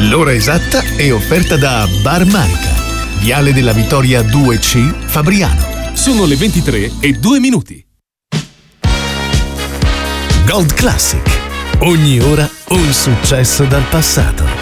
L'ora esatta è offerta da Bar Manica, Viale della Vittoria 2C, Fabriano. Sono le 23:02. Gold Classic. Ogni ora un successo dal passato.